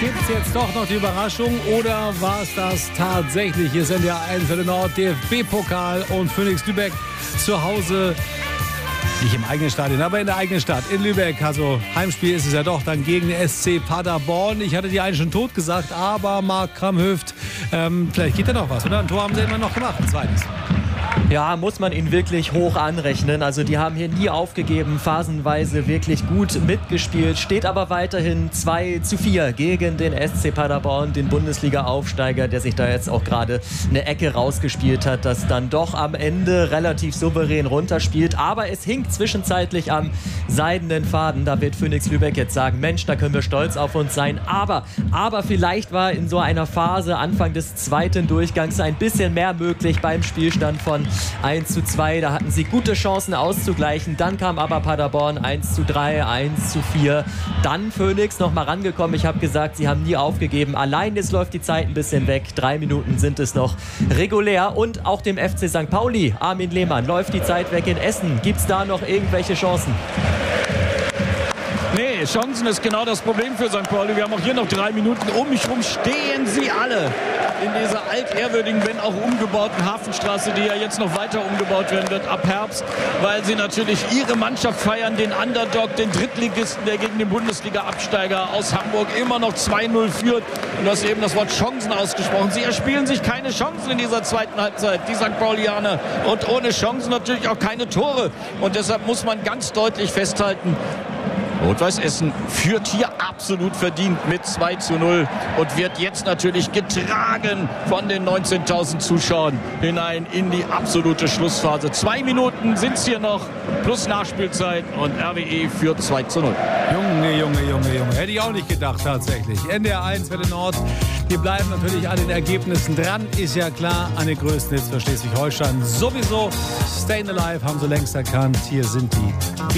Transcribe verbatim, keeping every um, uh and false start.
Gibt es jetzt doch noch die Überraschung oder war es das tatsächlich? Hier sind ja eins für den Nord, D F B-Pokal und Phoenix Lübeck zu Hause. Nicht im eigenen Stadion, aber in der eigenen Stadt, in Lübeck. Also Heimspiel ist es ja doch dann gegen den S C Paderborn. Ich hatte die eigentlich schon tot gesagt, aber Marc Kramhöft, ähm, vielleicht geht da noch was, oder? Ein Tor haben sie immer noch gemacht, ein zweites. Ja, muss man ihn wirklich hoch anrechnen. Also die haben hier nie aufgegeben, phasenweise wirklich gut mitgespielt. Steht aber weiterhin zwei zu vier gegen den S C Paderborn, den Bundesliga-Aufsteiger, der sich da jetzt auch gerade eine Ecke rausgespielt hat, das dann doch am Ende relativ souverän runterspielt. Aber es hinkt zwischenzeitlich am seidenen Faden. Da wird Phoenix Lübeck jetzt sagen, Mensch, da können wir stolz auf uns sein. Aber, aber vielleicht war in so einer Phase Anfang des zweiten Durchgangs ein bisschen mehr möglich beim Spielstand von eins zu zwei, da hatten sie gute Chancen auszugleichen. Dann kam aber Paderborn eins zu drei, eins zu vier. Dann Phoenix noch mal rangekommen. Ich habe gesagt, sie haben nie aufgegeben. Allein jetzt läuft die Zeit ein bisschen weg. Drei Minuten sind es noch regulär. Und auch dem F C Sankt Pauli, Armin Lehmann, läuft die Zeit weg in Essen. Gibt es da noch irgendwelche Chancen? Nee, Chancen ist genau das Problem für Sankt Pauli. Wir haben auch hier noch drei Minuten. Um mich rum stehen sie alle in dieser altehrwürdigen, wenn auch umgebauten Hafenstraße, die ja jetzt noch weiter umgebaut werden wird ab Herbst, weil sie natürlich ihre Mannschaft feiern, den Underdog, den Drittligisten, der gegen den Bundesliga-Absteiger aus Hamburg immer noch zwei null führt. Und du hast eben das Wort Chancen ausgesprochen. Sie erspielen sich keine Chancen in dieser zweiten Halbzeit, die Sankt Paulianer. Und ohne Chancen natürlich auch keine Tore. Und deshalb muss man ganz deutlich festhalten, Rot-Weiß Essen führt hier absolut verdient mit zwei zu null und wird jetzt natürlich getragen von den neunzehntausend Zuschauern hinein in die absolute Schlussphase. Zwei Minuten sind es hier noch, plus Nachspielzeit, und R W E führt zwei zu null. Junge, Junge, Junge, Junge. Hätte ich auch nicht gedacht, tatsächlich. N D R eins für den Nord. Wir bleiben natürlich an den Ergebnissen dran, ist ja klar. An den größten Hits für Schleswig-Holstein sowieso. Stayin' Alive haben sie längst erkannt. Hier sind die